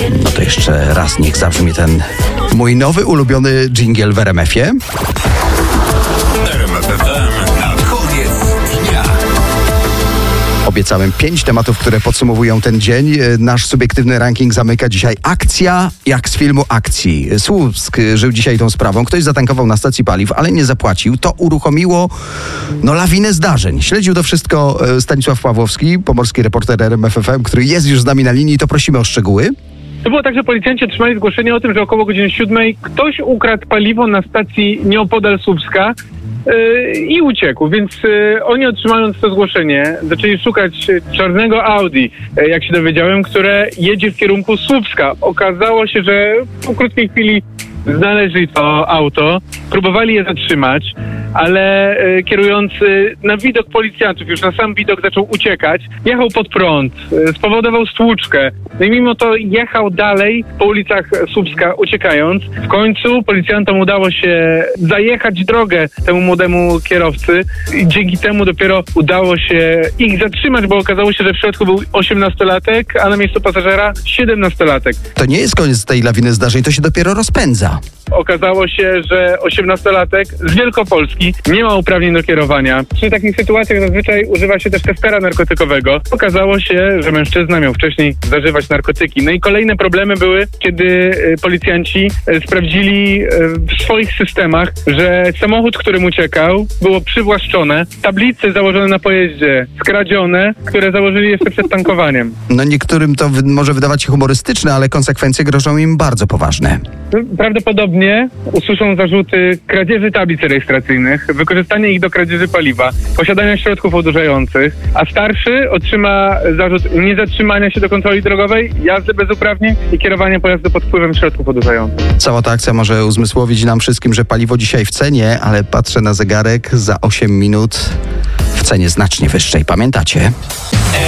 No to jeszcze raz niech zabrzmi ten mój nowy ulubiony dżingiel w RMF-ie. RMF FM na koniec dnia. Obiecałem 5 tematów, które podsumowują ten dzień. Nasz subiektywny ranking zamyka dzisiaj akcja jak z filmu akcji. Słupsk żył dzisiaj tą sprawą. Ktoś zatankował na stacji paliw, ale nie zapłacił. To uruchomiło lawinę zdarzeń. Śledził to wszystko Stanisław Pawłowski, pomorski reporter RMF FM, który jest już z nami na linii, to prosimy o szczegóły. To było tak, że policjanci otrzymali zgłoszenie o tym, że około godziny 7 ktoś ukradł paliwo na stacji nieopodal Słupska i uciekł, więc oni otrzymując to zgłoszenie zaczęli szukać czarnego Audi, jak się dowiedziałem, które jedzie w kierunku Słupska. Okazało się, że po krótkiej chwili znaleźli to auto, próbowali je zatrzymać, ale kierujący na widok policjantów, już na sam widok zaczął uciekać, jechał pod prąd, spowodował stłuczkę. No i mimo to jechał dalej po ulicach Słupska uciekając. W końcu policjantom udało się zajechać drogę temu młodemu kierowcy i dzięki temu dopiero udało się ich zatrzymać, bo okazało się, że w środku był 18-latek, a na miejscu pasażera 17-latek. To nie jest koniec tej lawiny zdarzeń, to się dopiero rozpędza. Okazało się, że 18-latek z Wielkopolski nie ma uprawnień do kierowania. Przy takich sytuacjach zazwyczaj używa się też testera narkotykowego. Okazało się, że mężczyzna miał wcześniej zażywać narkotyki. No i kolejne problemy były, kiedy policjanci sprawdzili w swoich systemach, że samochód, którym uciekał, było przywłaszczone, tablice założone na pojeździe skradzione, które założyli jeszcze przed tankowaniem. No niektórym to może wydawać się humorystyczne, ale konsekwencje grożą im bardzo poważne. Prawdopodobnie usłyszą zarzuty kradzieży tablic rejestracyjnych, wykorzystania ich do kradzieży paliwa, posiadania środków odurzających, a starszy otrzyma zarzut niezatrzymania się do kontroli drogowej, jazdy bez uprawnień i kierowania pojazdu pod wpływem środków odurzających. Cała ta akcja może uzmysłowić nam wszystkim, że paliwo dzisiaj w cenie, ale patrzę na zegarek, za 8 minut w cenie znacznie wyższej. Pamiętacie?